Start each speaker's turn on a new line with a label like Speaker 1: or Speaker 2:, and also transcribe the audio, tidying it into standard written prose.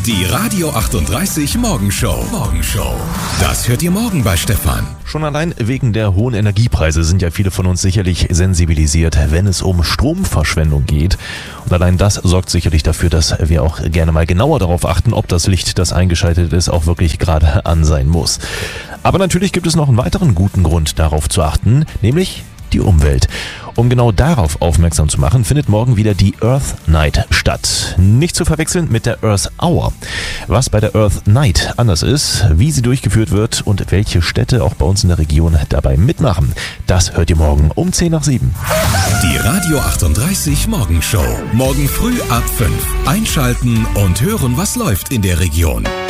Speaker 1: Die Radio 38 Morgenshow. Das hört ihr morgen bei Stefan.
Speaker 2: Schon allein wegen der hohen Energiepreise sind ja viele von uns sicherlich sensibilisiert, wenn es um Stromverschwendung geht. Und allein das sorgt sicherlich dafür, dass wir auch gerne mal genauer darauf achten, ob das Licht, das eingeschaltet ist, auch wirklich gerade an sein muss. Aber natürlich gibt es noch einen weiteren guten Grund, darauf zu achten, nämlich die Umwelt. Um genau darauf aufmerksam zu machen, findet morgen wieder die Earth Night statt. Nicht zu verwechseln mit der Earth Hour. Was bei der Earth Night anders ist, wie sie durchgeführt wird und welche Städte auch bei uns in der Region dabei mitmachen, das hört ihr morgen um 6:50.
Speaker 1: Die Radio 38 Morgenshow. Morgen früh ab 5. Einschalten und hören, was läuft in der Region.